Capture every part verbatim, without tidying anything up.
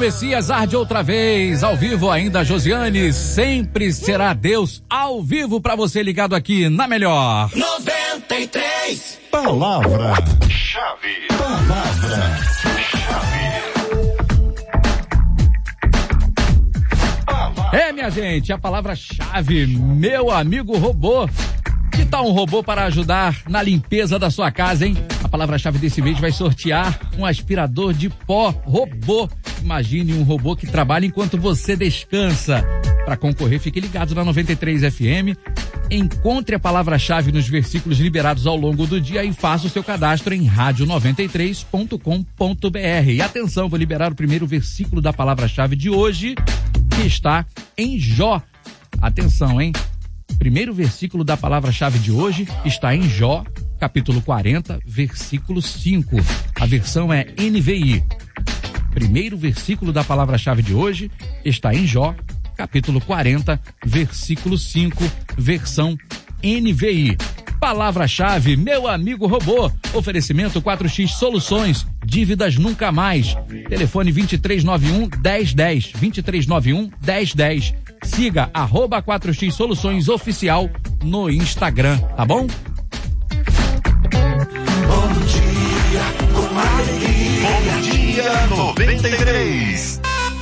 Messias arde outra vez, ao vivo ainda, Josiane, sempre será Deus, ao vivo pra você ligado aqui na Melhor. noventa e três. Palavra-chave. Palavra-chave. É, minha gente, a palavra-chave, meu amigo robô. Que tal um robô para ajudar na limpeza da sua casa, hein? A palavra-chave desse mês vai sortear um aspirador de pó robô. Imagine um robô que trabalha enquanto você descansa. Para concorrer, fique ligado na noventa e três F M. Encontre a palavra-chave nos versículos liberados ao longo do dia e faça o seu cadastro em rádio noventa e três ponto com ponto b r. E atenção, vou liberar o primeiro versículo da palavra-chave de hoje, que está em Jó. Atenção, hein? Primeiro versículo da palavra-chave de hoje está em Jó, capítulo quarenta, versículo cinco. A versão é N V I. Primeiro versículo da palavra-chave de hoje está em Jó, capítulo quarenta, versículo cinco, versão N V I. Palavra-chave, meu amigo robô. Oferecimento quatro x Soluções, dívidas nunca mais. Telefone vinte e três noventa e um, dez dez, vinte e três noventa e um, dez dez. Siga arroba quatro x Soluções Oficial no Instagram, tá bom? Bom dia, com alegria. Bom dia, noventa e três.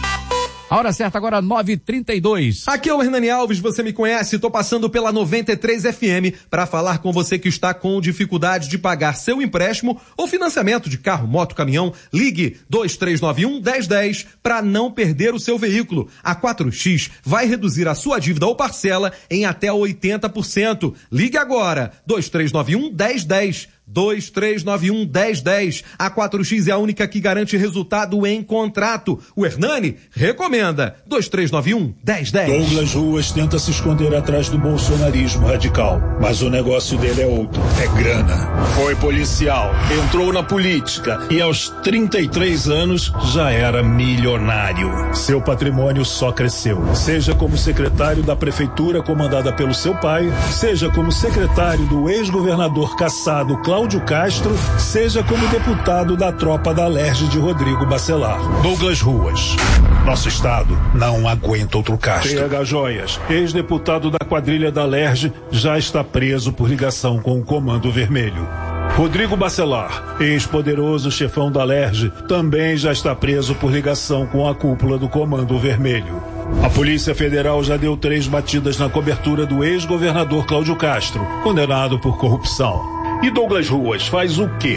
A hora certa agora, nove e trinta e dois. Aqui é o Hernani Alves, você me conhece, tô passando pela noventa e três F M para falar com você que está com dificuldade de pagar seu empréstimo ou financiamento de carro, moto, caminhão. Ligue dois três nove um, dez dez para não perder o seu veículo. A quatro x vai reduzir a sua dívida ou parcela em até oitenta por cento. Ligue agora, dois três nove um, dez dez. dois três nove um, dez dez. A quatro x é a única que garante resultado em contrato. O Hernani recomenda. dois três nove um, dez dez. Douglas Ruas tenta se esconder atrás do bolsonarismo radical, mas o negócio dele é outro, é grana. Foi policial, entrou na política e aos trinta e três anos já era milionário. Seu patrimônio só cresceu. Seja como secretário da prefeitura comandada pelo seu pai, seja como secretário do ex-governador caçado Cláudio Cláudio Castro, seja como deputado da tropa da Alerj de Rodrigo Bacelar. Douglas Ruas. Nosso estado não aguenta outro Castro. P H Joias, ex-deputado da quadrilha da Alerj, já está preso por ligação com o Comando Vermelho. Rodrigo Bacelar, ex-poderoso chefão da Alerj, também já está preso por ligação com a cúpula do Comando Vermelho. A Polícia Federal já deu três batidas na cobertura do ex-governador Cláudio Castro, condenado por corrupção. E Douglas Ruas faz o quê?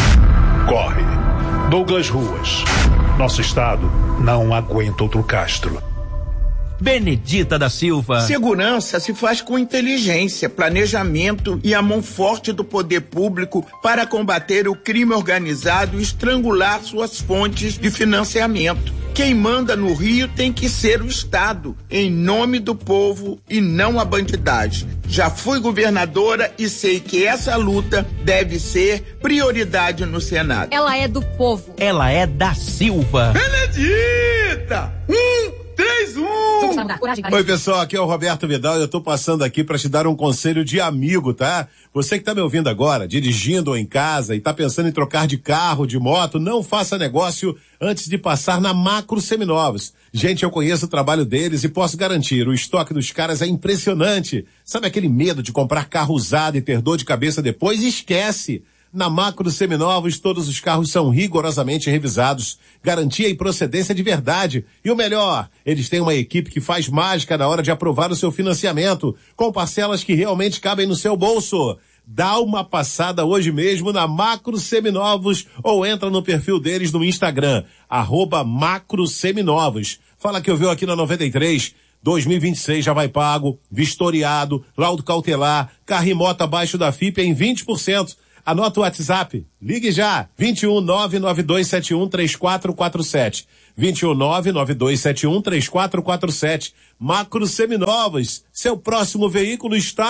Corre. Douglas Ruas. Nosso estado não aguenta outro Castro. Benedita da Silva. Segurança se faz com inteligência, planejamento e a mão forte do poder público para combater o crime organizado e estrangular suas fontes de financiamento. Quem manda no Rio tem que ser o Estado, em nome do povo e não a bandidagem. Já fui governadora e sei que essa luta deve ser prioridade no Senado. Ela é do povo. Ela é da Silva. Benedita! Um, três, um! Oi, pessoal, aqui é o Roberto Vidal e eu tô passando aqui para te dar um conselho de amigo, tá? Você que tá me ouvindo agora, dirigindo ou em casa e tá pensando em trocar de carro, de moto, não faça negócio antes de passar na Macro Seminovos. Gente, eu conheço o trabalho deles e posso garantir, o estoque dos caras é impressionante. Sabe aquele medo de comprar carro usado e ter dor de cabeça depois? Esquece! Na Macro Seminovos, todos os carros são rigorosamente revisados, garantia e procedência de verdade. E o melhor, eles têm uma equipe que faz mágica na hora de aprovar o seu financiamento, com parcelas que realmente cabem no seu bolso. Dá uma passada hoje mesmo na Macro Seminovos ou entra no perfil deles no Instagram, arroba Macro Seminovos. Fala que eu vi aqui na noventa e três. dois mil e vinte e seis já vai pago, vistoriado, laudo cautelar, carro e moto abaixo da F I P em vinte por cento. Anota o WhatsApp. Ligue já. vinte e um, nove nove dois sete um, três quatro quatro sete. vinte e um, nove nove dois sete um, três quatro quatro sete. Macro Seminovos. Seu próximo veículo está